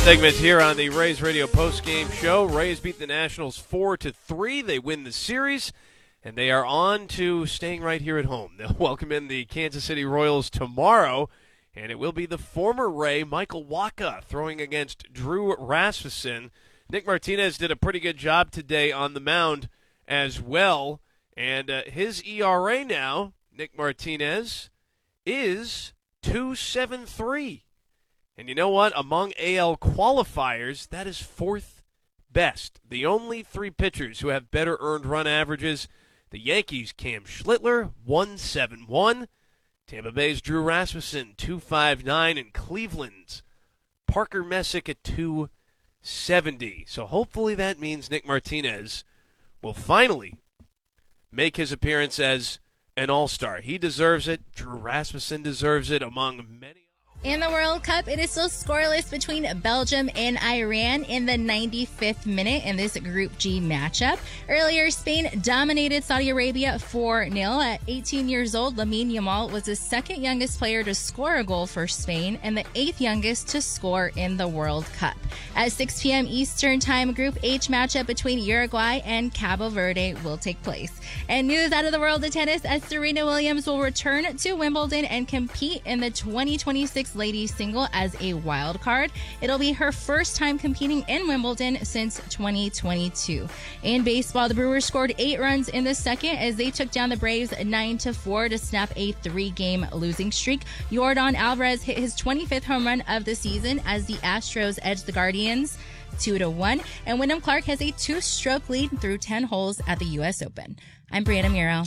Segment here on the Rays Radio postgame show. Rays beat the Nationals 4-3. They win the series, and they are on to staying right here at home. They'll welcome in the Kansas City Royals tomorrow, and it will be the former Ray, Michael Wacha, throwing against Drew Rasmussen. Nick Martinez did a pretty good job today on the mound as well, and his ERA now, Nick Martinez, is 2.73. And you know what? Among AL qualifiers, that is fourth best. The only three pitchers who have better earned run averages, the Yankees' Cam Schlittler, 1.71. Tampa Bay's Drew Rasmussen, 2.59. And Cleveland's Parker Messick at 2.70. So hopefully that means Nick Martinez will finally make his appearance as an all-star. He deserves it. Drew Rasmussen deserves it, among many. In the World Cup, it is still scoreless between Belgium and Iran in the 95th minute in this Group G matchup. Earlier, Spain dominated Saudi Arabia 4-0. At 18 years old, Lamine Yamal was the second youngest player to score a goal for Spain and the eighth youngest to score in the World Cup. At 6 p.m. Eastern Time, Group H matchup between Uruguay and Cabo Verde will take place. And news out of the world of tennis, as Serena Williams will return to Wimbledon and compete in the 2026 ladies single as a wild card. It'll be her first time competing in Wimbledon since 2022. In baseball, the Brewers scored 8 runs in the second as they took down the Braves 9-4 to snap a 3-game losing streak. Yordan Alvarez hit his 25th home run of the season as the Astros edged the Guardians 2-1. And Wyndham Clark has a 2-stroke lead through 10 holes at the U.S. Open. I'm Brianna Muro.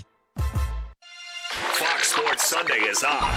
Fox Sports Sunday is on.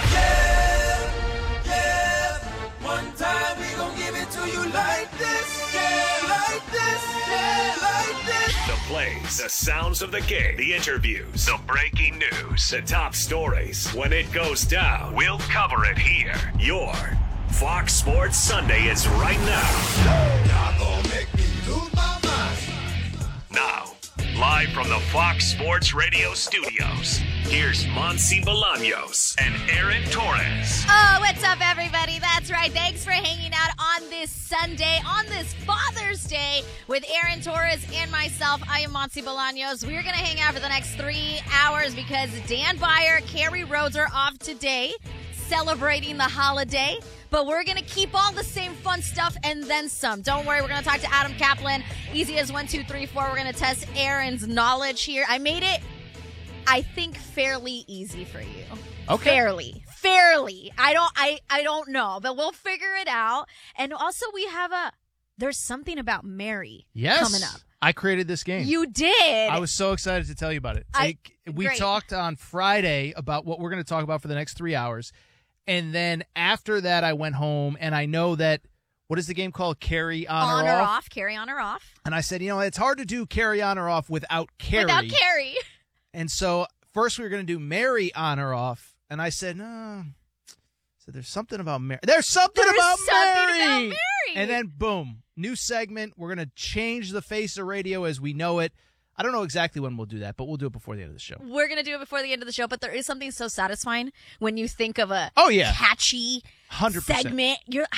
One time we gon' give it to you like this, yeah, like this, yeah, like this. The plays, the sounds of the game, the interviews, the breaking news, the top stories. When it goes down, we'll cover it here. Your Fox Sports Sunday is right now. Y'all gon' make me lose my mind. Now, live from the Fox Sports Radio studios, here's Monsi Bolaños and Aaron Torres. Oh, what's up, everybody? That's right. Thanks for hanging out on this Sunday, on this Father's Day, with Aaron Torres and myself. I am Monsi Bolaños. We're going to hang out for the next 3 hours because Dan Byer, Carrie Rhodes are off today, celebrating the holiday. But we're going to keep all the same fun stuff and then some. Don't worry, we're going to talk to Adam Kaplan. Easy as 1, 2, 3, 4. We're going to test Aaron's knowledge here. I made it, I think, fairly easy for you. Okay. Fairly. I don't know, but we'll figure it out. And also there's something about Mary coming up. I created this game. You did. I was so excited to tell you about it. We great. talked on Friday about what we're going to talk about for the next 3 hours. And then after that, I went home, and I know that, what is the game called? Carry on or off? Carry on or off. And I said, it's hard to do carry on or off without Carrie. Without Carrie. And so first we were going to do Mary on or off. And I said, no. So there's something about Mary. There's something about Mary. And then, boom, new segment. We're going to change the face of radio as we know it. I don't know exactly when we'll do that, but we'll do it before the end of the show. We're going to do it before the end of the show, but there is something so satisfying when you think of a catchy 100%. segment.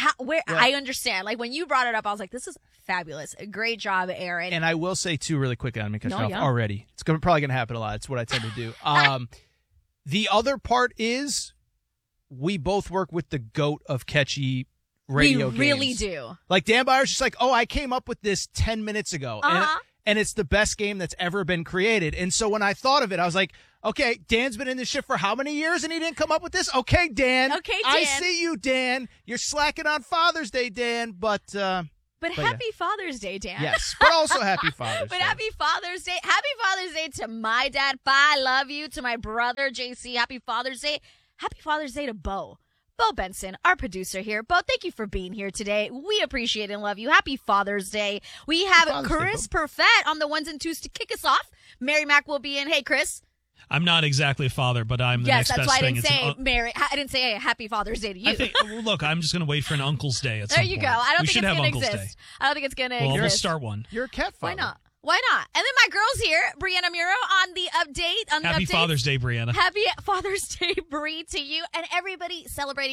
I understand. Like, when you brought it up, I was like, this is fabulous. Great job, Aaron. And I will say, too, really quick, I'm going to cut you off already. It's probably going to happen a lot. It's what I tend to do. The other part is we both work with the GOAT of catchy radio games. We really do. Like, Dan Byer's just like, I came up with this 10 minutes ago. And it's the best game that's ever been created. And so when I thought of it, I was like, okay, Dan's been in this shit for how many years and he didn't come up with this? Okay, Dan. I see you, Dan. You're slacking on Father's Day, Dan. But happy Father's Day, Dan. Yes, but also happy Father's Day. Happy Father's Day. Happy Father's Day to my dad. I love you. To my brother, JC. Happy Father's Day. Happy Father's Day to Bo Benson, our producer here. Bo, thank you for being here today. We appreciate and love you. Happy Father's Day. We have Chris Perfett on the ones and twos to kick us off. Mary Mac will be in. Hey, Chris. I'm not exactly a father, but I'm the next best thing. Yes, that's why I didn't say Mary. I didn't say Happy Father's Day to you. Look, I'm just going to wait for an Uncle's Day at some point. There you go. I don't think it's going to exist. Day. I don't think it's going to exist. Well, we'll start one. You're a cat father. Why not? Why not? And then my girl's here, Brianna Muro, on the update. Happy Father's Day, Brianna. Happy Father's Day, Bri, to you and everybody celebrating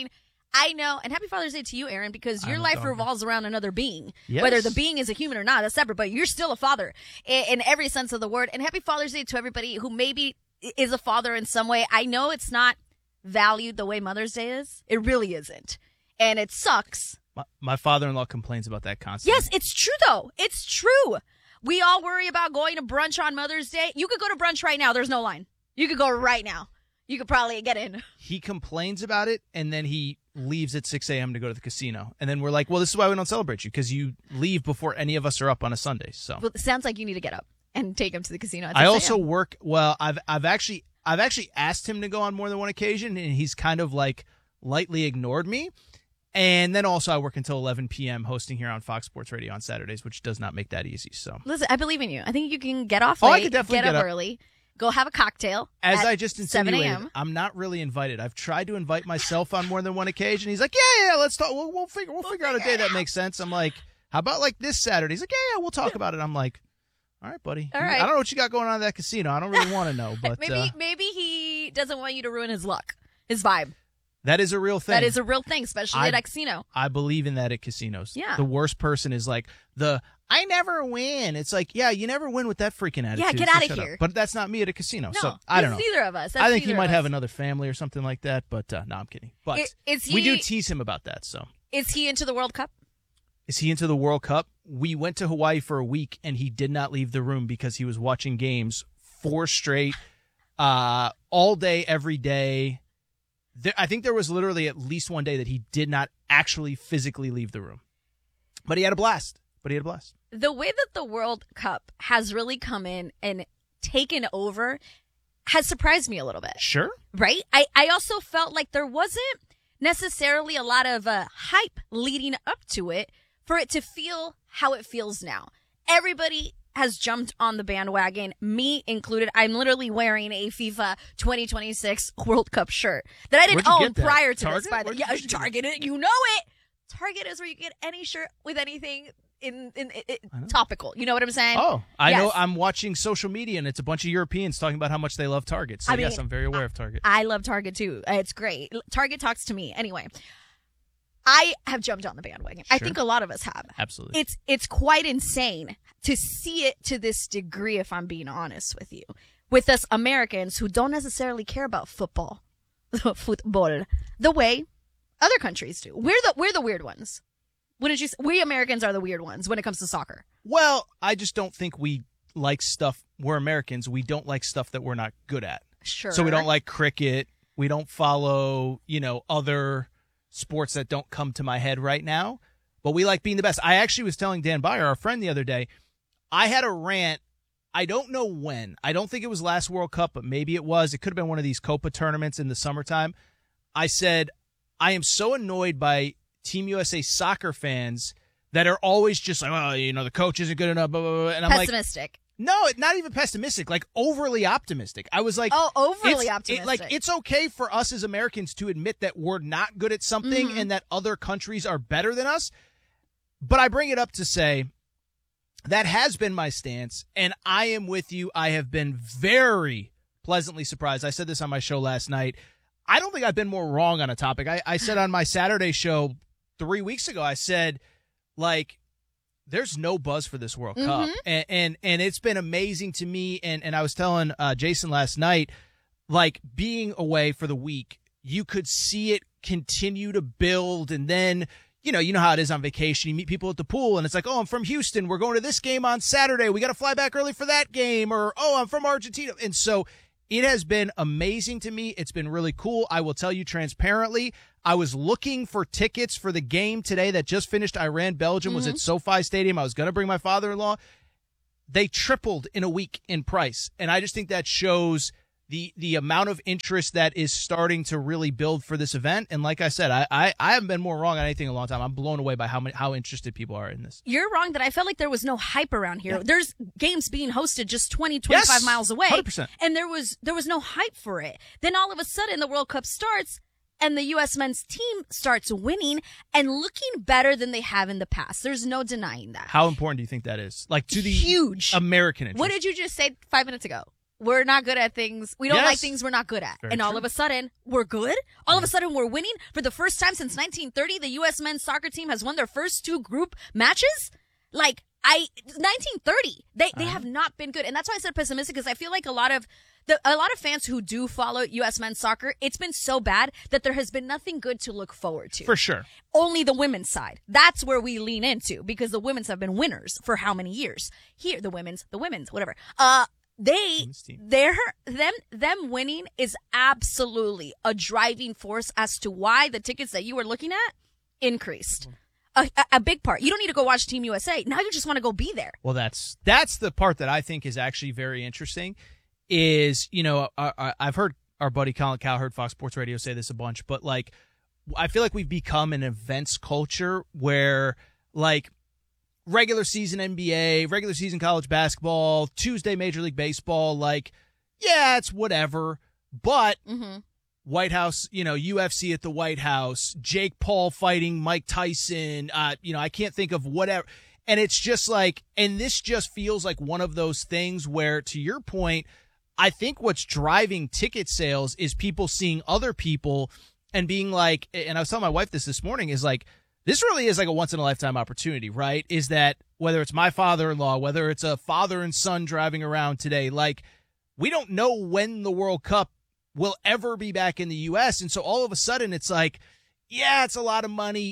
I know, and happy Father's Day to you, Aaron, because your life revolves around another being. Yes. Whether the being is a human or not, that's separate, but you're still a father in every sense of the word. And happy Father's Day to everybody who maybe is a father in some way. I know it's not valued the way Mother's Day is. It really isn't. And it sucks. My father-in-law complains about that constantly. Yes, it's true, though. It's true. We all worry about going to brunch on Mother's Day. You could go to brunch right now. There's no line. You could go right now. You could probably get in. He complains about it, and then he leaves at 6 a.m. to go to the casino. And then we're like, well, this is why we don't celebrate you, because you leave before any of us are up on a Sunday. So well, it sounds like you need to get up and take him to the casino. I also work. Well, I've actually asked him to go on more than one occasion, and he's kind of like lightly ignored me. And then also I work until 11 p.m. hosting here on Fox Sports Radio on Saturdays, which does not make that easy. So listen, I believe in you. I think you can get off late, I could definitely get up early, go have a cocktail. As I just 7 insinuated, a.m. I'm not really invited. I've tried to invite myself on more than one occasion. He's like, yeah, let's talk. We'll figure out a day that makes sense. I'm like, how about like this Saturday? He's like, yeah, we'll talk about it. I'm like, all right, buddy. All right. I don't know what you got going on at that casino. I don't really want to know, but maybe he doesn't want you to ruin his luck, his vibe. That is a real thing. That is a real thing, especially at a casino. I believe in that at casinos. Yeah. The worst person is like I never win. It's like, yeah, you never win with that freaking attitude. Yeah, get out of here. Up. But that's not me at a casino. No, so I don't know. Neither of us. I think he might have another family or something like that. But no, I'm kidding. But we do tease him about that. So is he into the World Cup? Is he into the World Cup? We went to Hawaii for a week, and he did not leave the room because he was watching games 4 straight, all day, every day. I think there was literally at least one day that he did not actually physically leave the room. But he had a blast. The way that the World Cup has really come in and taken over has surprised me a little bit. Sure. Right? I also felt like there wasn't necessarily a lot of hype leading up to it for it to feel how it feels now. Everybody has jumped on the bandwagon, me included. I'm literally wearing a FIFA 2026 World Cup shirt that I didn't own prior to this. By the way, Target, you know it. Target is where you get any shirt with anything in topical. You know what I'm saying? Oh, I know. I'm watching social media, and it's a bunch of Europeans talking about how much they love Target. So yes, I'm very aware of Target. I love Target too. It's great. Target talks to me anyway. I have jumped on the bandwagon. Sure. I think a lot of us have. Absolutely. It's quite insane to see it to this degree, if I'm being honest with you. With us Americans who don't necessarily care about football, the way other countries do. We're the weird ones. Wouldn't you say? We Americans are the weird ones when it comes to soccer. Well, I just don't think we like stuff. We're Americans. We don't like stuff that we're not good at. Sure. So we don't like cricket. We don't follow, other sports that don't come to my head right now, but we like being the best. I actually was telling Dan Byer, our friend, the other day, I had a rant. I don't know when. I don't think it was last World Cup, but maybe it was. It could have been one of these Copa tournaments in the summertime. I said, I am so annoyed by Team USA soccer fans that are always just like, oh, the coach isn't good enough, blah, blah, blah. And I'm pessimistic. No, not even pessimistic, like overly optimistic. I was like, overly optimistic. It's okay for us as Americans to admit that we're not good at something and that other countries are better than us. But I bring it up to say that has been my stance, and I am with you. I have been very pleasantly surprised. I said this on my show last night. I don't think I've been more wrong on a topic. I said on my Saturday show 3 weeks ago, I said, there's no buzz for this World Cup. And it's been amazing to me. And I was telling Jason last night, being away for the week, you could see it continue to build. And then, you know how it is on vacation. You meet people at the pool and it's like, oh, I'm from Houston. We're going to this game on Saturday. We got to fly back early for that game. Or, oh, I'm from Argentina. And so it has been amazing to me. It's been really cool. I will tell you transparently, I was looking for tickets for the game today that just finished. Iran-Belgium was at SoFi Stadium. I was going to bring my father-in-law. They tripled in a week in price. And I just think that shows the amount of interest that is starting to really build for this event. And like I said, I haven't been more wrong on anything in a long time. I'm blown away by how interested people are in this. You're wrong that I felt like there was no hype around here. Yeah. There's games being hosted just 20, 25 miles away. 100%. And there was no hype for it. Then all of a sudden the World Cup starts and the U.S. men's team starts winning and looking better than they have in the past. There's no denying that. How important do you think that is? To the huge American interest. What did you just say 5 minutes ago? we're not good at things. We don't Yes. like things we're not good at. Very and all true. of a sudden, we're good. All of a sudden, we're winning. For the first time since 1930, the U.S. men's soccer team has won their first 2 group matches. 1930, they have not been good. And that's why I said pessimistic, because I feel like a lot of fans who do follow U.S. men's soccer, it's been so bad that there has been nothing good to look forward to. For sure. Only the women's side. That's where we lean into, because the women's have been winners for how many years? Here, the women's, whatever. Them winning is absolutely a driving force as to why the tickets that you were looking at increased. A big part. You don't need to go watch Team USA. Now you just want to go be there. Well, that's the part that I think is actually very interesting. Is, I've heard our buddy Colin Cowherd, Fox Sports Radio, say this a bunch, but I feel like we've become an events culture where regular season NBA, regular season college basketball, Tuesday Major League Baseball, it's whatever, but White House, UFC at the White House, Jake Paul fighting Mike Tyson, I can't think of whatever. And it's just and this just feels like one of those things where, to your point, I think what's driving ticket sales is people seeing other people and being and I was telling my wife this morning, is this really is a once in a lifetime opportunity, right? Is that whether it's my father-in-law, whether it's a father and son driving around today, we don't know when the World Cup will ever be back in the U.S. And so all of a sudden it's it's a lot of money,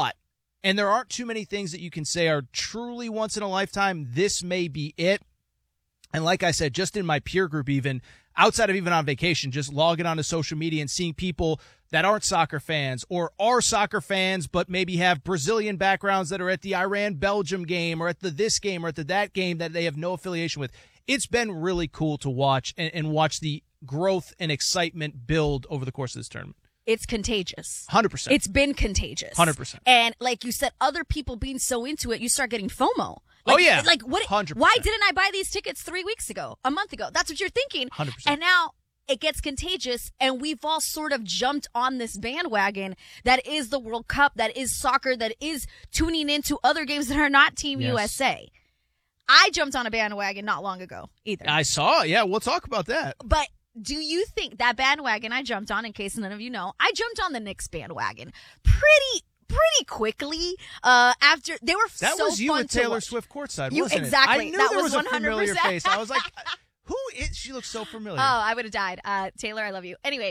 and there aren't too many things that you can say are truly once in a lifetime. This may be it. And like I said, just in my peer group, even outside of even on vacation, just logging onto social media and seeing people that aren't soccer fans or are soccer fans but maybe have Brazilian backgrounds that are at the Iran-Belgium game or at the this game or at the that game that they have no affiliation with. It's been really cool to watch and watch the growth and excitement build over the course of this tournament. It's contagious. 100%. It's been contagious. 100%. And like you said, other people being so into it, you start getting FOMO. Oh, yeah. What? 100%. Why didn't I buy these tickets 3 weeks ago, a month ago? That's what you're thinking. 100%. And now it gets contagious, and we've all sort of jumped on this bandwagon that is the World Cup, that is soccer, that is tuning into other games that are not Team USA. I jumped on a bandwagon not long ago either. I saw it. Yeah, we'll talk about that. But do you think that bandwagon I jumped on, in case none of you know, I jumped on the Knicks bandwagon pretty quickly after they were so fun to watch. That was you with Taylor Swift courtside, wasn't exactly. it? I knew that there was was 100%. a familiar face. I was like, who is she? Looks so familiar. Oh, I would have died. Taylor, I love you. Anyway,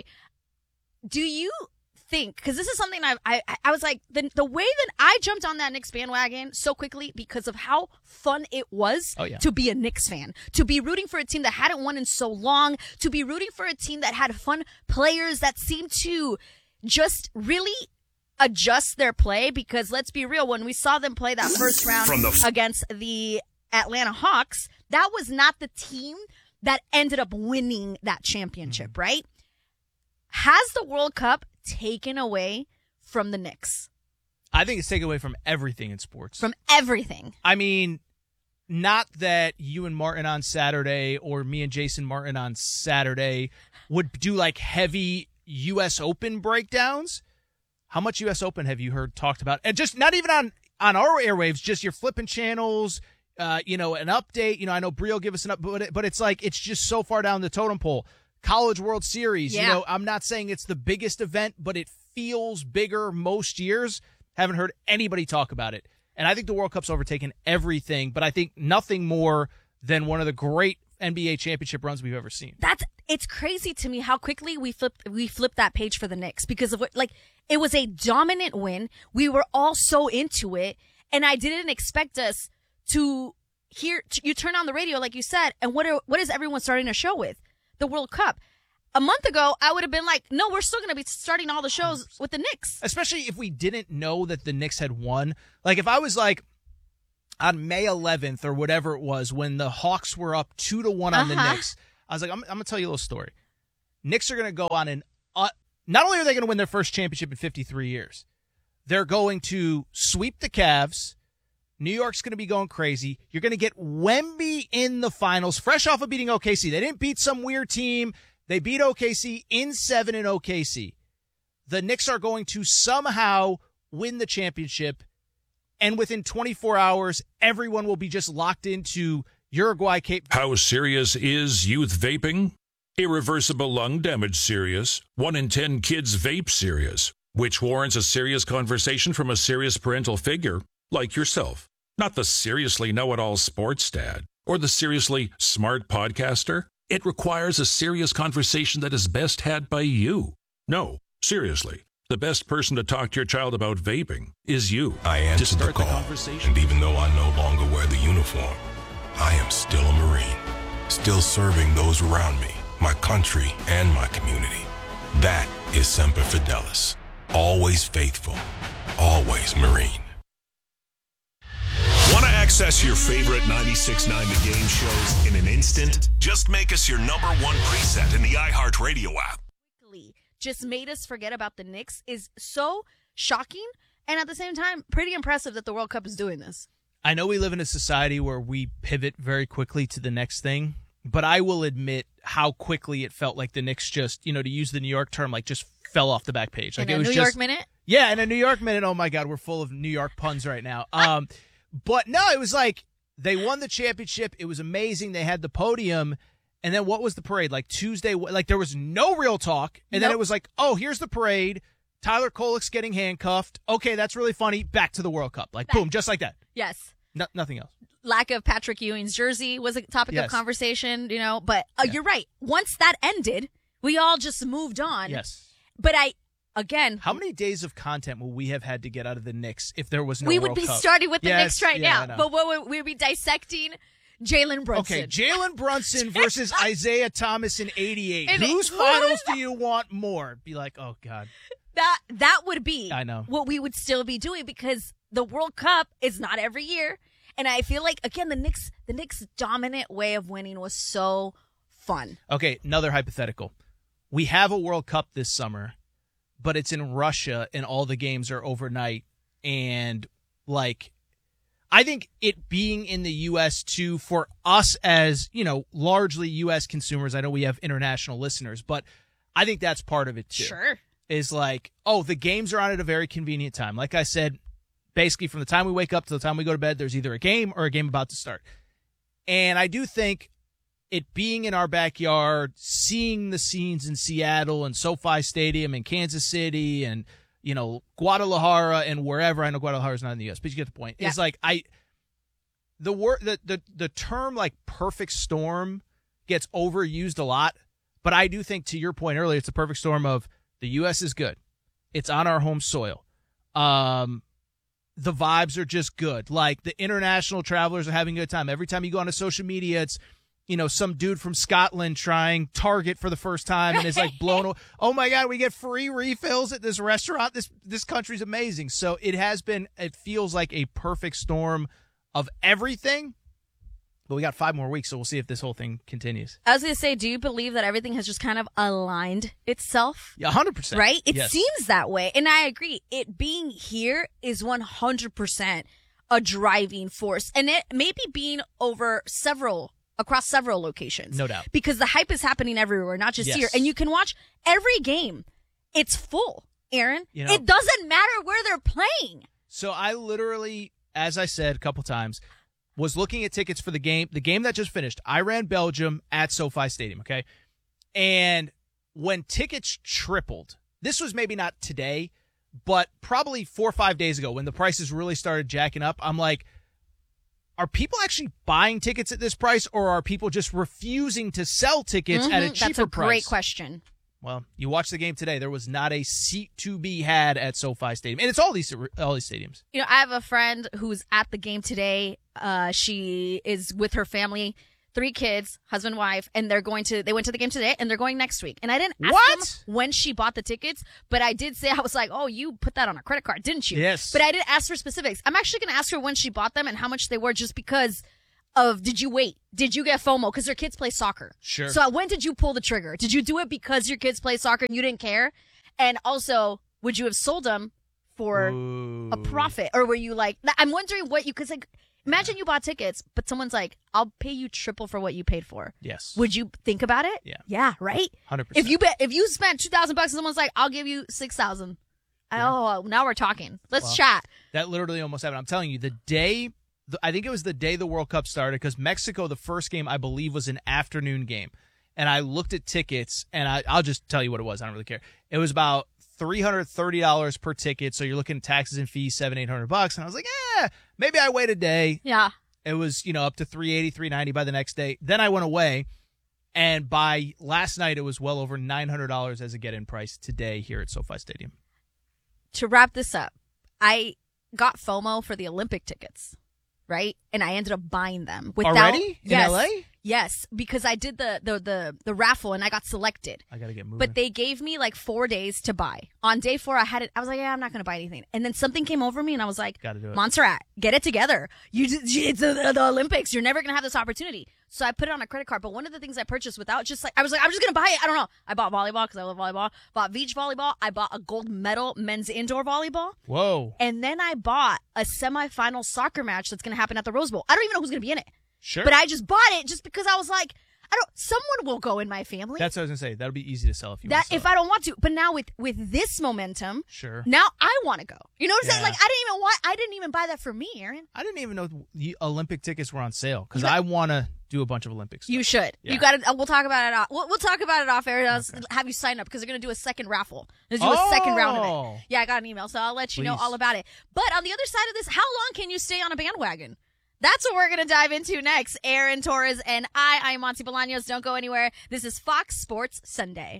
do you think, because this is something I was like, the way that I jumped on that Knicks bandwagon so quickly because of how fun it was to be a Knicks fan, to be rooting for a team that hadn't won in so long, to be rooting for a team that had fun players that seemed to just really adjust their play, because let's be real, when we saw them play that first round against the Atlanta Hawks, that was not the team that ended up winning that championship, right? Has the World Cup taken away from the Knicks? I think it's taken away from everything in sports. From everything. I mean, not that you and Martin on Saturday or me and Jason Martin on Saturday would do heavy U.S. Open breakdowns. How much U.S. Open have you heard talked about? And just not even on our airwaves, just you're flipping channels, an update. I know Brio give us an update, but it's it's just so far down the totem pole. College World Series, I'm not saying it's the biggest event, but it feels bigger most years. Haven't heard anybody talk about it. And I think the World Cup's overtaken everything, but I think nothing more than one of the great NBA championship runs we've ever seen. It's crazy to me how quickly we flipped that page for the Knicks, because of it was a dominant win. We were all so into it, and I didn't expect us to hear you turn on the radio like you said, and what is everyone starting a show with? The World Cup. A month ago, I would have been like, no, we're still going to be starting all the shows with the Knicks. Especially if we didn't know that the Knicks had won. If I was on May 11th or whatever it was, when the Hawks were up 2-1 on the Knicks, I was like, I'm going to tell you a little story. Knicks are going to go on not only are they going to win their first championship in 53 years, they're going to sweep the Cavs. New York's going to be going crazy. You're going to get Wemby in the finals, fresh off of beating OKC. They didn't beat some weird team. They beat OKC in 7 in OKC. The Knicks are going to somehow win the championship, and within 24 hours, everyone will be just locked into Uruguay, Cape. How serious is youth vaping? Irreversible lung damage serious. 1 in 10 kids vape serious, which warrants a serious conversation from a serious parental figure like yourself. Not the seriously know-it-all sports dad or the seriously smart podcaster. It requires a serious conversation that is best had by you. No, seriously. The best person to talk to your child about vaping is you. I answered the call, and even though I no longer wear the uniform, I am still a Marine, still serving those around me, my country, and my community. That is Semper Fidelis. Always faithful, always Marine. Want to access your favorite 96.9 The Game shows in an instant? Just make us your number one preset in the iHeartRadio app. Just made us forget about the Knicks is so shocking and at the same time pretty impressive that the World Cup is doing this. I know we live in a society where we pivot very quickly to the next thing, but I will admit how quickly it felt like the Knicks just, to use the New York term, like just fell off the back page. Like in a New York minute? Yeah, in a New York minute. Oh my God, we're full of New York puns right now. But no, it was like they won the championship. It was amazing. They had the podium. And then what was the parade? Like Tuesday, like there was no real talk. And then it was like, oh, here's the parade. Tyler Kolek's getting handcuffed. Okay, that's really funny. Back to the World Cup. Like, boom, just like that. Yes. Nothing else. Lack of Patrick Ewing's jersey was a topic of conversation, But you're right. Once that ended, we all just moved on. Yes. But again. How many days of content will we have had to get out of the Knicks if there was no World Cup? We would be starting with the Knicks right now. But what we'd be dissecting Jalen Brunson. Okay, Jalen Brunson versus Isaiah Thomas in 88. Whose finals do you want more? Be like, oh, God. That would be what we would still be doing because the World Cup is not every year. And I feel like, again, the Knicks' dominant way of winning was so fun. Okay, another hypothetical. We have a World Cup this summer, but it's in Russia and all the games are overnight. And, I think it being in the U.S. too, for us as, largely U.S. consumers, I know we have international listeners, but I think that's part of it too. Sure. Is like, oh, the games are on at a very convenient time. Like I said, basically from the time we wake up to the time we go to bed, there's either a game or a game about to start. And I do think it being in our backyard, seeing the scenes in Seattle and SoFi Stadium and Kansas City and Guadalajara and wherever. I know Guadalajara's not in the U.S., but you get the point. Yeah. It's like the term like perfect storm gets overused a lot, but I do think to your point earlier, it's a perfect storm of the U.S. is good. It's on our home soil. The vibes are just good. Like the international travelers are having a good time. Every time you go on to social media, it's some dude from Scotland trying Target for the first time and is like blown. Oh my God, we get free refills at this restaurant. This country's amazing. So it feels like a perfect storm of everything. But we got 5 more weeks, so we'll see if this whole thing continues. I was going to say, do you believe that everything has just kind of aligned itself? Yeah, 100%. Right? It seems that way. And I agree. It being here is 100% a driving force. And it maybe being across several locations. No doubt. Because the hype is happening everywhere, not just here. And you can watch every game. It's full, Aaron. It doesn't matter where they're playing. So I literally, as I said a couple times, was looking at tickets for the game that just finished, Iran-Belgium at SoFi Stadium, okay? And when tickets tripled, this was maybe not today, but probably 4 or 5 days ago when the prices really started jacking up, I'm like, are people actually buying tickets at this price, or are people just refusing to sell tickets at a cheaper price? That's a great question. Well, you watched the game today. There was not a seat to be had at SoFi Stadium. And it's all these stadiums. I have a friend who's at the game today. She is with her family, 3 kids, husband, wife, and they went to the game today, and they're going next week. And I didn't ask them when she bought the tickets, but I did say, I was like, oh, you put that on a credit card, didn't you? Yes. But I didn't ask for specifics. I'm actually going to ask her when she bought them and how much they were, just because of, did you wait? Did you get FOMO? Because their kids play soccer. Sure. So when did you pull the trigger? Did you do it because your kids play soccer and you didn't care? And also, would you have sold them for a profit? Or were you like, I'm wondering what because imagine you bought tickets, but someone's like, I'll pay you triple for what you paid for. Yes. Would you think about it? Yeah. Yeah, right? 100%. If you spent $2,000 and someone's like, I'll give you $6,000. Yeah. Oh, now we're talking. Let's chat. That literally almost happened. I'm telling you, the day I think it was the day the World Cup started, because Mexico, the first game, I believe, was an afternoon game. And I looked at tickets, and I'll just tell you what it was. I don't really care. It was about $330 per ticket, so you're looking at taxes and fees, $700-800. And I was like, maybe I wait a day. Yeah. It was, up to $380, $390 by the next day. Then I went away, and by last night, it was well over $900 as a get-in price today here at SoFi Stadium. To wrap this up, I got FOMO for the Olympic tickets, right? And I ended up buying them. Already? Yes, in LA? Yes, because I did the raffle and I got selected. I got to get moving. But they gave me like 4 days to buy. On day 4, I was like, I'm not going to buy anything. And then something came over me and I was like, Gotta do it. Montserrat, get it together. It's the Olympics. You're never going to have this opportunity. So I put it on a credit card. But one of the things I purchased without just like, I was like, I'm just going to buy it. I don't know. I bought volleyball because I love volleyball. Bought beach volleyball. I bought a gold medal men's indoor volleyball. Whoa. And then I bought a semifinal soccer match that's going to happen at the Rose Bowl. I don't even know who's going to be in it. Sure. But I just bought it just because I was like, someone will go in my family. That's what I was going to say. That'll be easy to sell if I don't want to. But now with this momentum, sure. Now I want to go. You know what I'm saying? Like I didn't even buy that for me, Aaron. I didn't even know the Olympic tickets were on sale because I want to do a bunch of Olympics. You should. Yeah. You got to. We'll talk about it. We'll talk about it off air. I'll have you sign up because they're going to do a second raffle. They're going to do a second round of it. Yeah, I got an email, so I'll let you know all about it. But on the other side of this, how long can you stay on a bandwagon? That's what we're going to dive into next. Aaron Torres and I'm Monty Bolaños. Don't go anywhere. This is Fox Sports Sunday.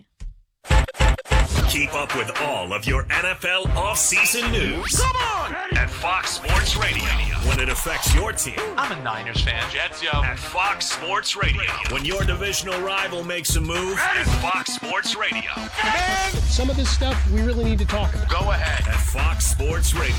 Keep up with all of your NFL offseason news. Come on! At Fox Sports Radio. When it affects your team. I'm a Niners fan. Jets, yo. At Fox Sports Radio. When your divisional rival makes a move. At Fox Sports Radio. Man, some of this stuff we really need to talk about. Go ahead. At Fox Sports Radio.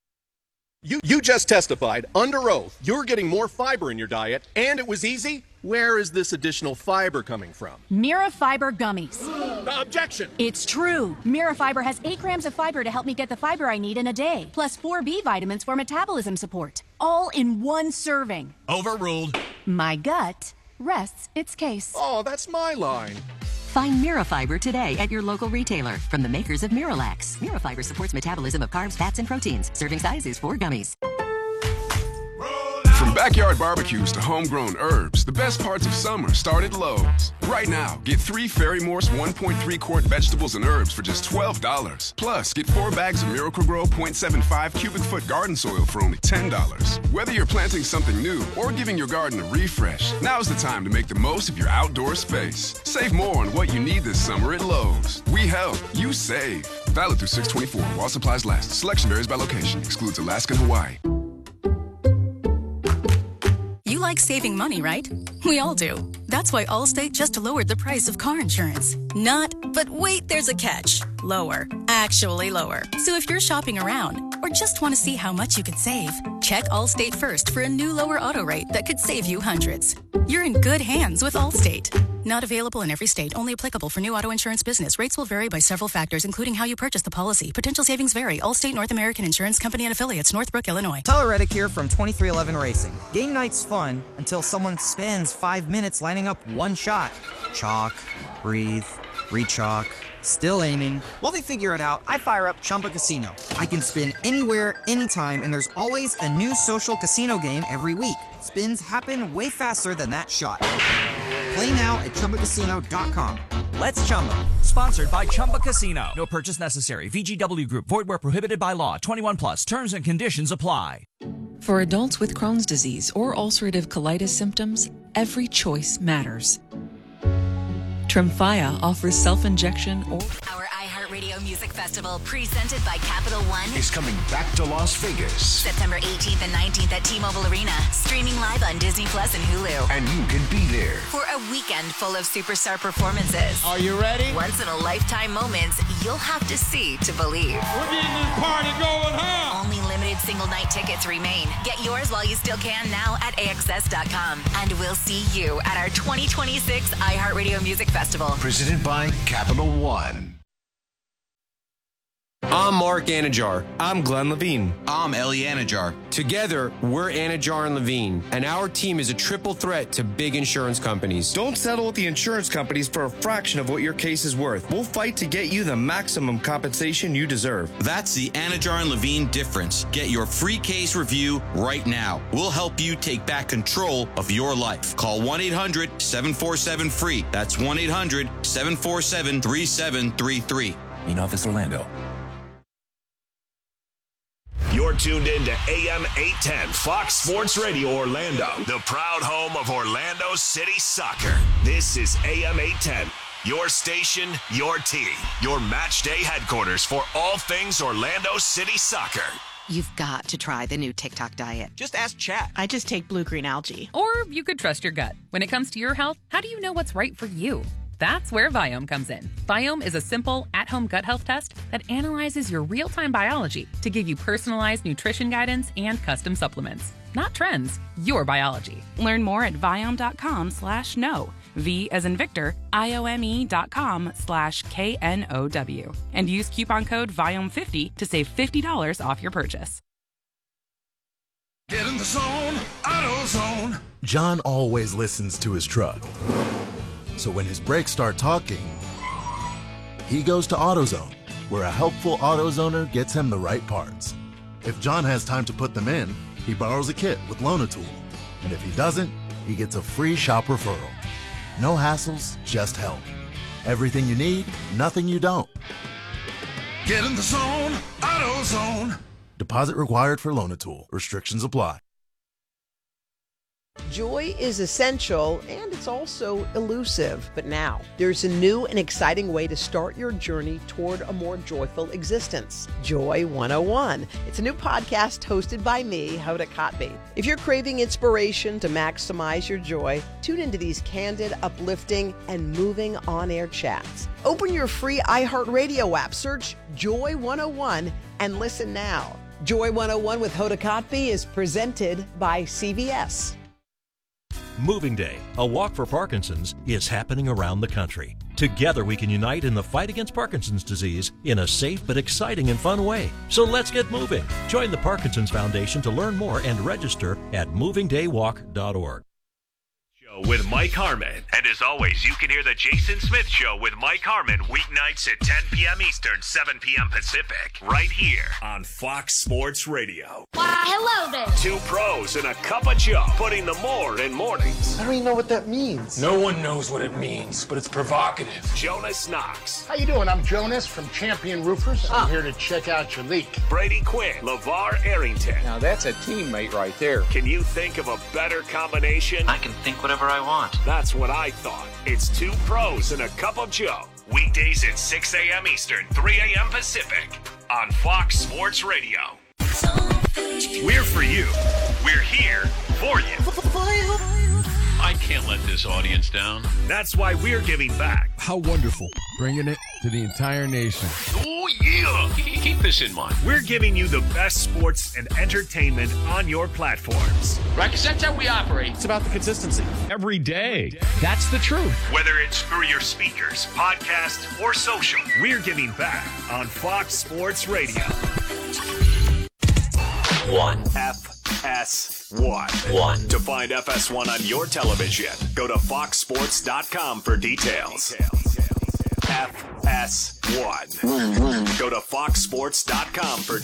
You just testified under oath you're getting more fiber in your diet, and it was easy. Where is this additional fiber coming from? Mira Fiber Gummies. Objection! It's true. Mira Fiber has 8 grams of fiber to help me get the fiber I need in a day, plus 4 B vitamins for metabolism support. All in one serving. Overruled. My gut rests its case. Oh, that's my line. Find Mirafiber today at your local retailer from the makers of Miralax. Mirafiber supports metabolism of carbs, fats, and proteins. Serving size is 4 gummies. From backyard barbecues to homegrown herbs, the best parts of summer start at Lowe's. Right now, get 3 Ferry-Morse 1.3-quart vegetables and herbs for just $12. Plus, get 4 bags of Miracle-Gro 0.75 cubic foot garden soil for only $10. Whether you're planting something new or giving your garden a refresh, now's the time to make the most of your outdoor space. Save more on what you need this summer at Lowe's. We help, you save. Valid through 6/24 while supplies last. Selection varies by location. Excludes Alaska and Hawaii. You like saving money, right? We all do. That's why Allstate just lowered the price of car insurance. Not, but wait, there's a catch. Lower. Actually lower. So if you're shopping around or just want to see how much you could save, check Allstate first for a new lower auto rate that could save you hundreds. You're in good hands with Allstate. Not available in every state. Only applicable for new auto insurance business. Rates will vary by several factors, including how you purchase the policy. Potential savings vary. Allstate North American Insurance Company and Affiliates, Northbrook, Illinois. Tyler Reddick here from 2311 Racing. Game night's fun until someone spends 5 minutes lining up one shot. Chalk, breathe, re-chalk, still aiming. While they figure it out, I fire up Chumba Casino. I can spin anywhere, anytime, and there's always a new social casino game every week. Spins happen way faster than that shot. Play now at ChumbaCasino.com. Let's Chumba. Sponsored by Chumba Casino. No purchase necessary. VGW Group. Void where prohibited by law. 21 plus. Terms and conditions apply. For adults with Crohn's disease or ulcerative colitis symptoms, every choice matters. Tremfya offers self-injection or... Our iHeartRadio Music Festival, presented by Capital One, is coming back to Las Vegas. September 18th and 19th at T-Mobile Arena. Streaming live on Disney Plus and Hulu. And you can be there. For a weekend full of superstar performances. Are you ready? Once-in-a-lifetime moments you'll have to see to believe. We're getting this party going, huh? Only limited single-night tickets remain. Get yours while you still can now at AXS.com. And we'll see you at our 2026 iHeartRadio Music Festival. Presented by Capital One. I'm Mark Anajar. I'm Glenn Levine. I'm Ellie Anajar. Together, we're Anajar and Levine, and our team is a triple threat to big insurance companies. Don't settle with the insurance companies for a fraction of what your case is worth. We'll fight to get you the maximum compensation you deserve. That's the Anajar and Levine difference. Get your free case review right now. We'll help you take back control of your life. Call 1-800-747-FREE. That's 1-800-747-3733. In Office Orlando. You're tuned in to AM 810 Fox Sports Radio Orlando, the proud home of Orlando City Soccer. This is AM 810, your station, your team, your match day headquarters for all things Orlando City Soccer. You've got to try the new TikTok diet. Just ask Chat. I just take blue-green algae. Or you could trust your gut. When it comes to your health, how do you know what's right for you? That's where Viome comes in. Viome is a simple, at-home gut health test that analyzes your real-time biology to give you personalized nutrition guidance and custom supplements. Not trends, your biology. Learn more at Viome.com/know. V as in Victor, IOME.com/KNOW. And use coupon code Viome50 to save $50 off your purchase. Get in the zone, AutoZone. John always listens to his truck. So when his brakes start talking, he goes to AutoZone, where a helpful AutoZoner gets him the right parts. If John has time to put them in, he borrows a kit with Loan-A-Tool. And if he doesn't, he gets a free shop referral. No hassles, just help. Everything you need, nothing you don't. Get in the zone, AutoZone. Deposit required for Loan-A-Tool. Restrictions apply. Joy is essential, and it's also elusive. But now, there's a new and exciting way to start your journey toward a more joyful existence. Joy 101. It's a new podcast hosted by me, Hoda Kotb. If you're craving inspiration to maximize your joy, tune into these candid, uplifting, and moving on-air chats. Open your free iHeartRadio app, search Joy 101, and listen now. Joy 101 with Hoda Kotb is presented by CVS. Moving Day, a walk for Parkinson's, is happening around the country. Together we can unite in the fight against Parkinson's disease in a safe but exciting and fun way. So let's get moving. Join the Parkinson's Foundation to learn more and register at movingdaywalk.org. With Mike Harmon. And as always, you can hear the Jason Smith Show with Mike Harmon weeknights at 10 p.m. Eastern, 7 p.m. Pacific, right here on Fox Sports Radio. Why, hello there. Two pros and a cup of Joe, putting the more in mornings. I don't even know what that means. No one knows what it means, but it's provocative. Jonas Knox. How you doing? I'm Jonas from Champion Roofers. I'm here to check out your leak. Brady Quinn. LeVar Arrington. Now that's a teammate right there. Can you think of a better combination? I can think whatever I want. That's what I thought. It's two pros and a cup of Joe. Weekdays at 6 a.m. Eastern, 3 a.m. Pacific on Fox Sports Radio. We're for you. We're here for you. I can't let this audience down. That's why we're giving back. How wonderful. Bringing it to the entire nation. Oh, yeah. Keep this in mind. We're giving you the best sports and entertainment on your platforms. Right, because that's how we operate. It's about the consistency. Every day. That's the truth. Whether it's through your speakers, podcast, or social, we're giving back on Fox Sports Radio. 1. FS1. To find FS1 on your television, go to foxsports.com for details. FS1. Go to foxsports.com for